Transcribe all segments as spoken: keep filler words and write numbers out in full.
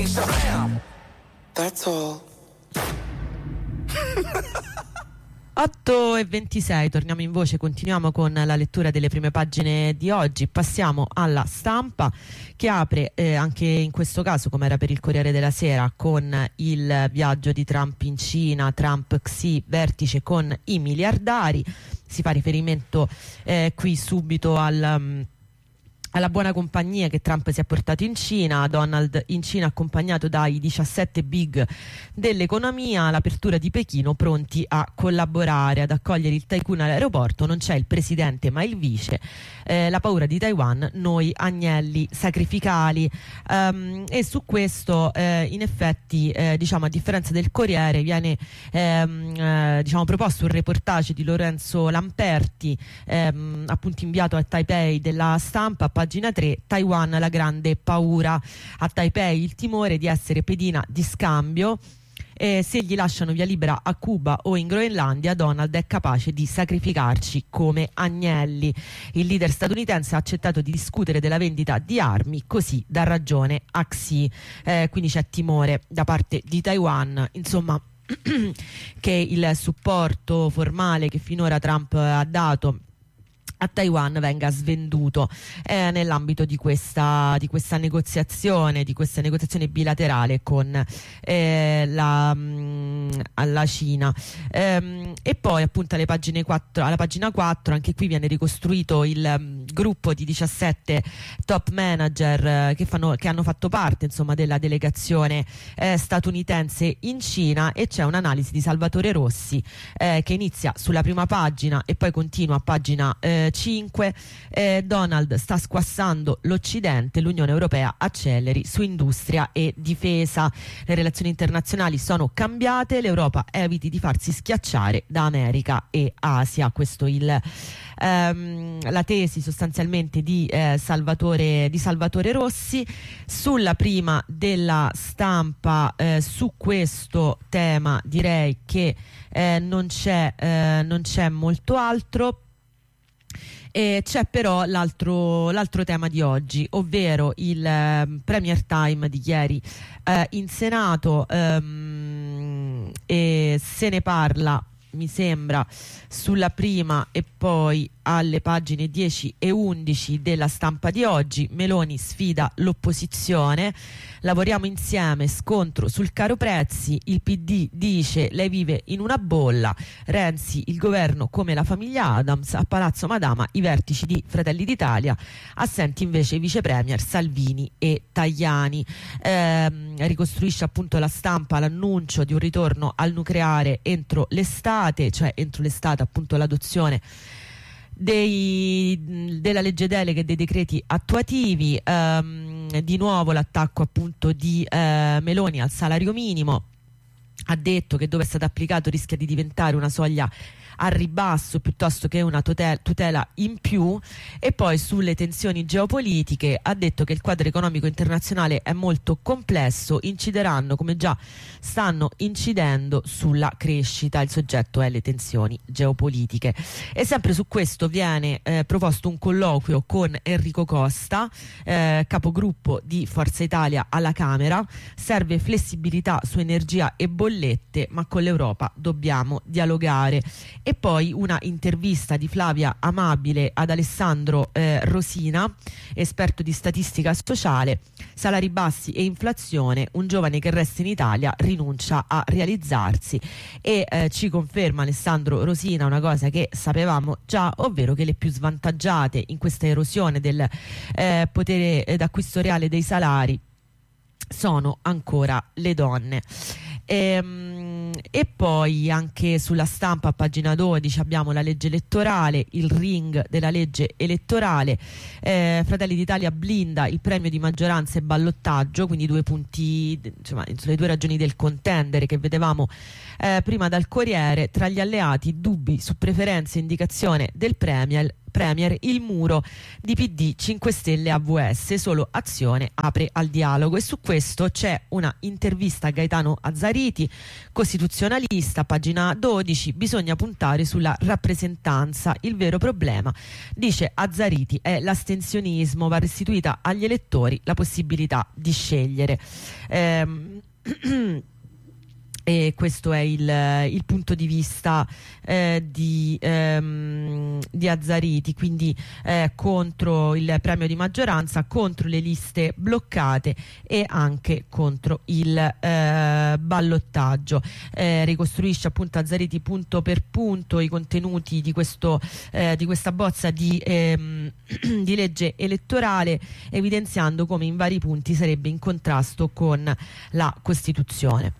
bang, shabam. That's all. otto e ventisei, torniamo in voce, continuiamo con la lettura delle prime pagine di oggi. Passiamo alla Stampa, che apre eh, anche in questo caso, come era per il Corriere della Sera, con il viaggio di Trump in Cina, Trump Xi, vertice con i miliardari. Si fa riferimento eh, qui subito al... Um, alla buona compagnia che Trump si è portato in Cina. Donald in Cina accompagnato dai diciassette big dell'economia, l'apertura di Pechino, pronti a collaborare, ad accogliere il tycoon all'aeroporto, non c'è il presidente ma il vice, eh, la paura di Taiwan, noi agnelli sacrificali. Um, e su questo eh, in effetti eh, diciamo, a differenza del Corriere, viene ehm, eh, diciamo, proposto un reportage di Lorenzo Lamperti, ehm, appunto inviato a Taipei della Stampa. Pagina tre, Taiwan la grande paura. A Taipei il timore di essere pedina di scambio. E se gli lasciano via libera a Cuba o in Groenlandia, Donald è capace di sacrificarci come agnelli. Il leader statunitense ha accettato di discutere della vendita di armi, così dà ragione a Xi. Eh, quindi c'è timore da parte di Taiwan, insomma, che il supporto formale che finora Trump ha dato a Taiwan venga svenduto eh, nell'ambito di questa, di questa negoziazione, di questa negoziazione bilaterale con eh, la, mh, la Cina. Ehm, e poi appunto alle pagine quattro, alla pagina quattro anche qui viene ricostruito il um, gruppo di diciassette top manager eh, che, fanno, che hanno fatto parte, insomma, della delegazione eh, statunitense in Cina, e c'è un'analisi di Salvatore Rossi eh, che inizia sulla prima pagina e poi continua a pagina eh, cinque. eh, Donald sta squassando l'Occidente, l'Unione Europea acceleri su industria e difesa, le relazioni internazionali sono cambiate, l'Europa eviti di farsi schiacciare da America e Asia. Questo il ehm, la tesi sostanzialmente di, eh, Salvatore, di Salvatore Rossi. Sulla prima della Stampa eh, su questo tema direi che eh, non c'è eh, non c'è molto altro. E c'è però l'altro, l'altro tema di oggi, ovvero il eh, Premier Time di ieri eh, in Senato, ehm, e se ne parla, mi sembra, sulla prima e poi alle pagine dieci e undici della Stampa di oggi. Meloni sfida l'opposizione, lavoriamo insieme, scontro sul caro prezzi, il P D dice lei vive in una bolla, Renzi il governo come la famiglia Adams, a Palazzo Madama i vertici di Fratelli d'Italia, assenti invece i vice premier Salvini e Tajani. Ehm, ricostruisce appunto la Stampa l'annuncio di un ritorno al nucleare entro l'estate, cioè entro l'estate appunto l'adozione Dei, della legge delega e dei decreti attuativi. Ehm, di nuovo l'attacco appunto di eh, Meloni al salario minimo. Ha detto che dove è stato applicato rischia di diventare una soglia a ribasso piuttosto che una tutela, tutela in più. E poi sulle tensioni geopolitiche ha detto che il quadro economico internazionale è molto complesso, incideranno come già stanno incidendo sulla crescita, il soggetto è le tensioni geopolitiche. E sempre su questo viene eh, proposto un colloquio con Enrico Costa, eh, capogruppo di Forza Italia alla Camera. Serve flessibilità su energia e bollette, ma con l'Europa dobbiamo dialogare. E poi una intervista di Flavia Amabile ad Alessandro eh, Rosina, esperto di statistica sociale. Salari bassi e inflazione, un giovane che resta in Italia rinuncia a realizzarsi. E eh, ci conferma Alessandro Rosina una cosa che sapevamo già, ovvero che le più svantaggiate in questa erosione del eh, potere d'acquisto reale dei salari sono ancora le donne. Ehm, e poi anche sulla Stampa a pagina dodici abbiamo la legge elettorale, il ring della legge elettorale. eh, Fratelli d'Italia blinda il premio di maggioranza e ballottaggio, quindi due punti, insomma, le due ragioni del contendere che vedevamo eh, prima dal Corriere. Tra gli alleati dubbi su preferenze e indicazione del premier Premier, il muro di P D, cinque Stelle, A V S, solo Azione apre al dialogo. E su questo c'è una intervista a Gaetano Azzariti, costituzionalista, pagina dodici, bisogna puntare sulla rappresentanza, il vero problema, dice Azzariti, è l'astensionismo, va restituita agli elettori la possibilità di scegliere. Ehm, E questo è il, il punto di vista eh, di, ehm, di Azzariti, quindi eh, contro il premio di maggioranza, contro le liste bloccate e anche contro il eh, ballottaggio. Eh, ricostruisce appunto Azzariti punto per punto i contenuti di, questo, eh, di questa bozza di, ehm, di legge elettorale, evidenziando come in vari punti sarebbe in contrasto con la Costituzione.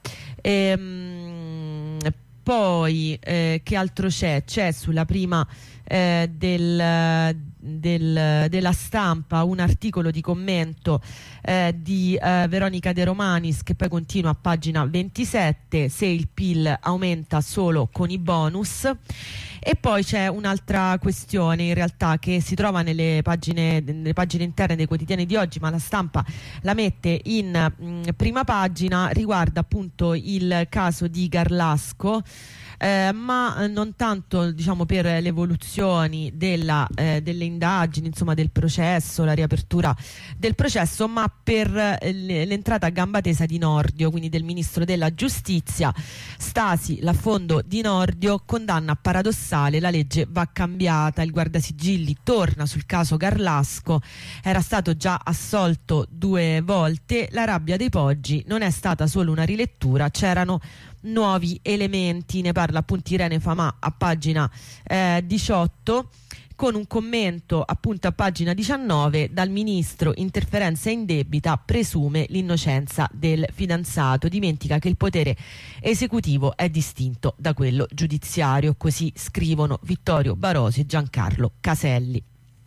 Ehm, poi eh, che altro c'è? C'è sulla prima eh, del, del, della Stampa un articolo di commento eh, di eh, Veronica De Romanis, che poi continua a pagina ventisette, se il P I L aumenta solo con i bonus. E poi c'è un'altra questione in realtà che si trova nelle pagine, nelle pagine interne dei quotidiani di oggi, ma la Stampa la mette in mh, prima pagina, riguarda appunto il caso di Garlasco. Eh, ma non tanto, diciamo, per le evoluzioni della, eh, delle indagini, insomma del processo, la riapertura del processo, ma per eh, l'entrata a gamba tesa di Nordio, quindi del ministro della giustizia. Stasi Laffondo Di Nordio, condanna paradossale, la legge va cambiata, il guardasigilli torna sul caso Garlasco, era stato già assolto due volte, la rabbia dei Poggi non è stata solo una rilettura, c'erano nuovi elementi. Ne parla appunto Irene Famà a pagina eh, diciotto, con un commento appunto a pagina diciannove: dal ministro interferenza indebita, presume l'innocenza del fidanzato, dimentica che il potere esecutivo è distinto da quello giudiziario, così scrivono Vittorio Barosi e Giancarlo Caselli.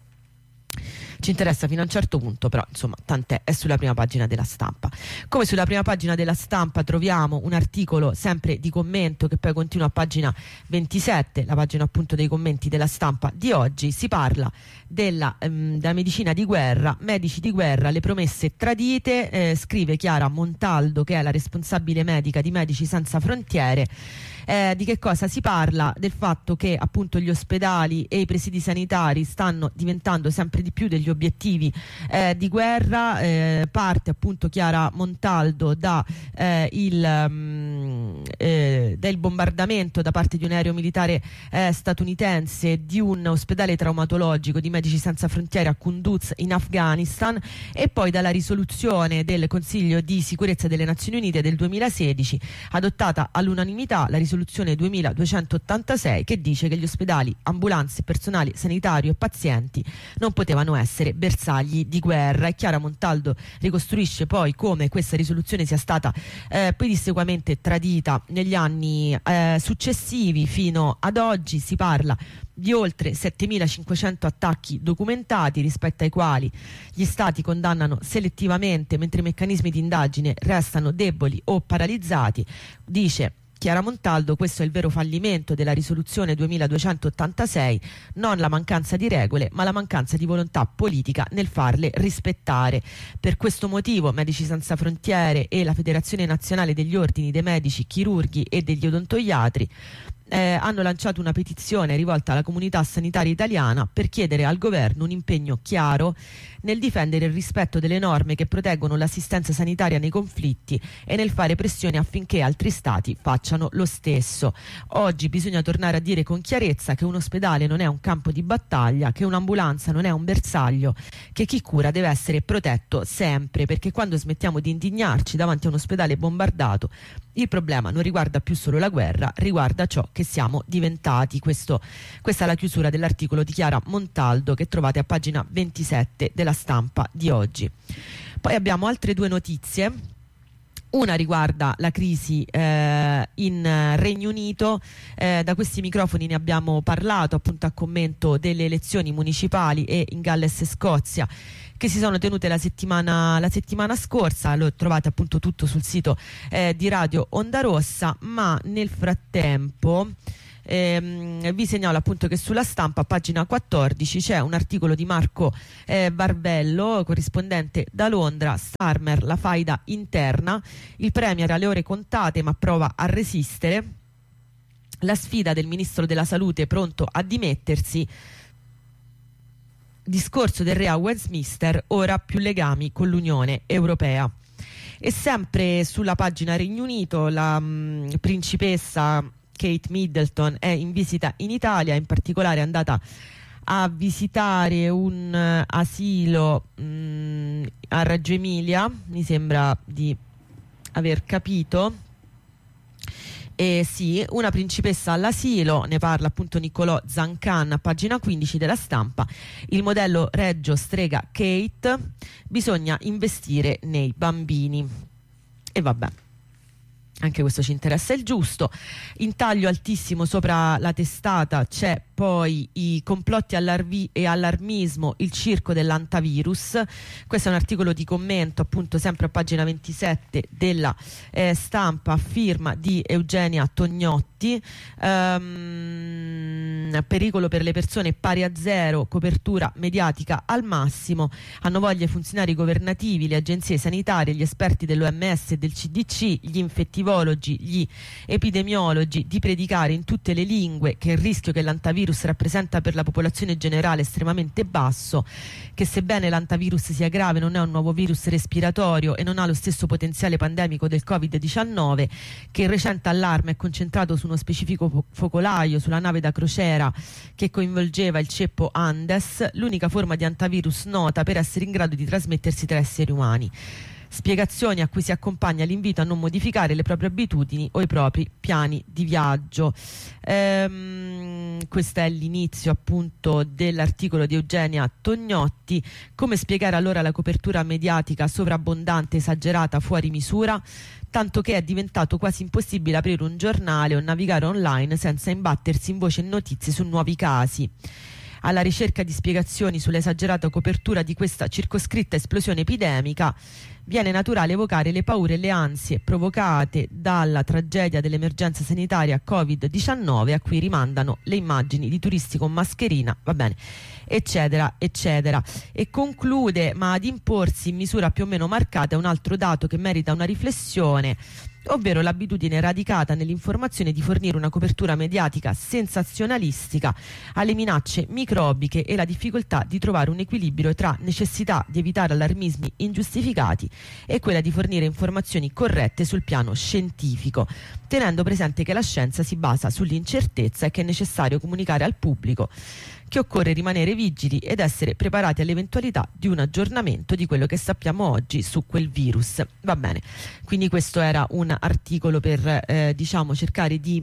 Ci interessa fino a un certo punto, però insomma tant'è, è sulla prima pagina della Stampa. Come sulla prima pagina della Stampa troviamo un articolo sempre di commento che poi continua a pagina ventisette, la pagina appunto dei commenti della Stampa di oggi. Si parla della, ehm, della medicina di guerra, medici di guerra, le promesse tradite, eh, scrive Chiara Montaldo, che è la responsabile medica di Medici Senza Frontiere. Eh, di che cosa si parla? Del fatto che appunto gli ospedali e i presidi sanitari stanno diventando sempre di più degli obiettivi eh, di guerra. Eh, parte appunto Chiara Montaldo da, eh, il, um, eh, del bombardamento da parte di un aereo militare eh, statunitense di un ospedale traumatologico di Medici Senza Frontiere a Kunduz in Afghanistan, e poi dalla risoluzione del Consiglio di Sicurezza delle Nazioni Unite del duemilasedici, adottata all'unanimità, la risoluzione duemiladuecentottantasei, che dice che gli ospedali, ambulanze, personale sanitario e pazienti non potevano essere bersagli di guerra. E Chiara Montaldo ricostruisce poi come questa risoluzione sia stata eh, pedissequamente tradita negli anni eh, successivi fino ad oggi. Si parla di oltre settemilacinquecento attacchi documentati, rispetto ai quali gli stati condannano selettivamente, mentre i meccanismi di indagine restano deboli o paralizzati. Dice Chiara Montaldo, questo è il vero fallimento della risoluzione duemiladuecentottantasei, non la mancanza di regole ma la mancanza di volontà politica nel farle rispettare. Per questo motivo Medici Senza Frontiere e la Federazione Nazionale degli Ordini dei Medici, Chirurghi e degli Odontoiatri Eh, hanno lanciato una petizione rivolta alla comunità sanitaria italiana per chiedere al governo un impegno chiaro nel difendere il rispetto delle norme che proteggono l'assistenza sanitaria nei conflitti e nel fare pressione affinché altri stati facciano lo stesso. Oggi bisogna tornare a dire con chiarezza che un ospedale non è un campo di battaglia, che un'ambulanza non è un bersaglio, che chi cura deve essere protetto sempre, perché quando smettiamo di indignarci davanti a un ospedale bombardato, il problema non riguarda più solo la guerra, riguarda ciò che siamo diventati. Questo, questa è la chiusura dell'articolo di Chiara Montaldo, che trovate a pagina ventisette della Stampa di oggi. Poi abbiamo altre due notizie. Una riguarda la crisi eh, in Regno Unito. Eh, da questi microfoni ne abbiamo parlato appunto a commento delle elezioni municipali e in Galles e Scozia che si sono tenute la settimana, la settimana scorsa. Lo trovate appunto tutto sul sito eh, di Radio Onda Rossa, ma nel frattempo Ehm, vi segnalo appunto che sulla Stampa, pagina quattordici, c'è un articolo di Marco eh, Barvello, corrispondente da Londra. Starmer, la faida interna, il premier alle ore contate ma prova a resistere, la sfida del ministro della salute pronto a dimettersi, discorso del re a Westminster, ora più legami con l'Unione Europea. E sempre sulla pagina Regno Unito, la mh, principessa Kate Middleton è in visita in Italia, in particolare è andata a visitare un uh, asilo mh, a Reggio Emilia, mi sembra di aver capito. Eh sì, una principessa all'asilo, ne parla appunto Niccolò Zancan a pagina quindici della Stampa. Il modello Reggio strega Kate, bisogna investire nei bambini. E vabbè, anche questo ci interessa, il giusto. In taglio altissimo sopra la testata c'è poi i complotti allarvi e allarmismo, il circo dell'antavirus. Questo è un articolo di commento appunto sempre a pagina ventisette della eh, Stampa, a firma di Eugenia Tognotti. Um, pericolo per le persone pari a zero, copertura mediatica al massimo. Hanno voglia i funzionari governativi, le agenzie sanitarie, gli esperti dell'O M S e del C D C, gli infettivologi, gli epidemiologi di predicare in tutte le lingue che il rischio che l'antavirus rappresenta per la popolazione generale è estremamente basso, che sebbene l'antavirus sia grave non è un nuovo virus respiratorio e non ha lo stesso potenziale pandemico del covid diciannove, che il recente allarme è concentrato su uno specifico fo- focolaio sulla nave da crociera che coinvolgeva il ceppo Andes, l'unica forma di antavirus nota per essere in grado di trasmettersi tra esseri umani. Spiegazioni a cui si accompagna l'invito a non modificare le proprie abitudini o i propri piani di viaggio. Ehm, questo è l'inizio appunto dell'articolo di Eugenia Tognotti. Come spiegare allora la copertura mediatica sovrabbondante, esagerata, fuori misura? Tanto che è diventato quasi impossibile aprire un giornale o navigare online senza imbattersi in voci e notizie su nuovi casi. Alla ricerca di spiegazioni sull'esagerata copertura di questa circoscritta esplosione epidemica, viene naturale evocare le paure e le ansie provocate dalla tragedia dell'emergenza sanitaria covid diciannove, a cui rimandano le immagini di turisti con mascherina, va bene, eccetera, eccetera. E conclude: ma ad imporsi in misura più o meno marcata è un altro dato che merita una riflessione, ovvero l'abitudine radicata nell'informazione di fornire una copertura mediatica sensazionalistica alle minacce microbiche e la difficoltà di trovare un equilibrio tra necessità di evitare allarmismi ingiustificati e quella di fornire informazioni corrette sul piano scientifico, tenendo presente che la scienza si basa sull'incertezza e che è necessario comunicare al pubblico che occorre rimanere vigili ed essere preparati all'eventualità di un aggiornamento di quello che sappiamo oggi su quel virus. Va bene, quindi questo era un articolo per eh, diciamo cercare di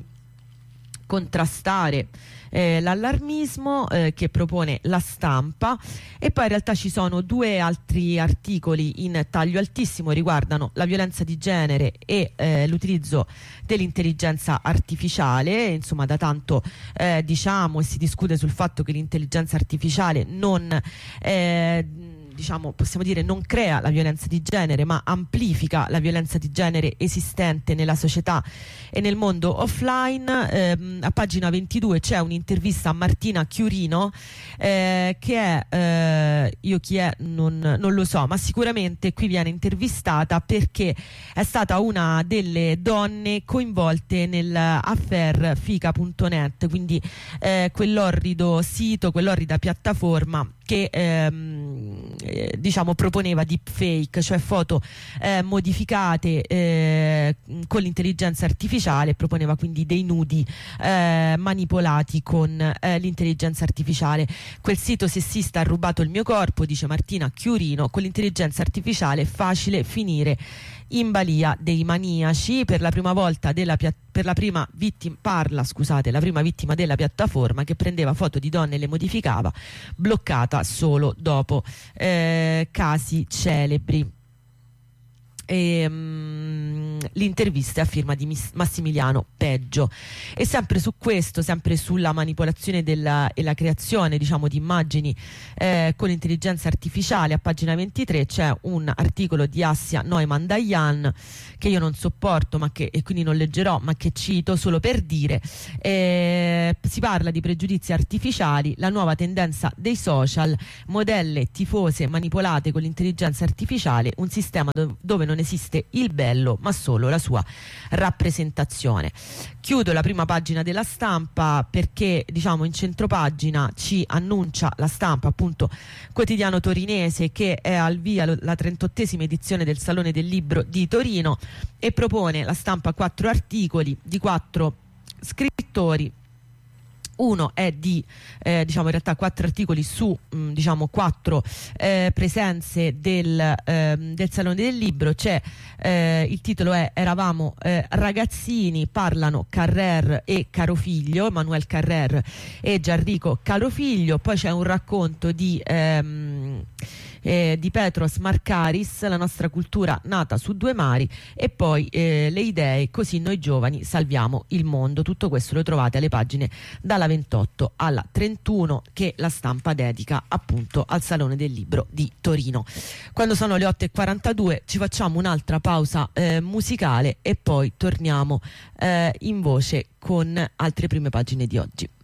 contrastare eh, l'allarmismo eh, che propone la Stampa. E poi in realtà ci sono due altri articoli in taglio altissimo, riguardano la violenza di genere e eh, l'utilizzo dell'intelligenza artificiale. Insomma, da tanto eh, diciamo e si discute sul fatto che l'intelligenza artificiale non eh, diciamo possiamo dire non crea la violenza di genere, ma amplifica la violenza di genere esistente nella società e nel mondo offline. Ehm, a pagina ventidue c'è un'intervista a Martina Chiurino, eh, che è eh, io chi è non, non lo so, ma sicuramente qui viene intervistata perché è stata una delle donne coinvolte nell'affair fica punto net, quindi eh, quell'orrido sito, quell'orrida piattaforma che ehm, eh, diciamo proponeva deepfake, cioè foto eh, modificate eh, con l'intelligenza artificiale, proponeva quindi dei nudi eh, manipolati con eh, l'intelligenza artificiale. Quel sito sessista ha rubato il mio corpo, dice Martina Chiurino, con l'intelligenza artificiale è facile finire in balia dei maniaci. Per la prima volta della pia- per la prima vittima parla scusate la prima vittima della piattaforma, che prendeva foto di donne e le modificava, bloccata solo dopo eh, casi celebri. E, um, l'intervista è a firma di Miss- Massimiliano Pe- peggio. E sempre su questo, sempre sulla manipolazione della, e la creazione, diciamo, di immagini eh, con l'intelligenza artificiale, a pagina ventitré c'è un articolo di Assia Neumann Dayan che io non sopporto, ma che, e quindi non leggerò, ma che cito solo per dire. Eh, si parla di pregiudizi artificiali, la nuova tendenza dei social, modelle tifose manipolate con l'intelligenza artificiale, un sistema do- dove non esiste il bello ma solo la sua rappresentazione. Chiudo la prima pagina della Stampa perché, diciamo, in centropagina ci annuncia la Stampa, appunto quotidiano torinese, che è al via lo- la trentottesima edizione del Salone del Libro di Torino, e propone la Stampa quattro articoli di quattro scrittori. Uno è di, eh, diciamo, in realtà quattro articoli su, mh, diciamo, quattro eh, presenze del, ehm, del Salone del Libro. C'è, eh, il titolo è Eravamo eh, ragazzini, parlano Carrer e Carofiglio, Emanuele Carrer e Gianrico Carofiglio. Poi c'è un racconto di... Ehm, Eh, di Petros Markaris, la nostra cultura nata su due mari, e poi eh, le idee, così noi giovani salviamo il mondo. Tutto questo lo trovate alle pagine dalla ventotto alla trentuno, che la Stampa dedica appunto al Salone del Libro di Torino. Quando sono le otto e quarantadue ci facciamo un'altra pausa eh, musicale e poi torniamo eh, in voce con altre prime pagine di oggi.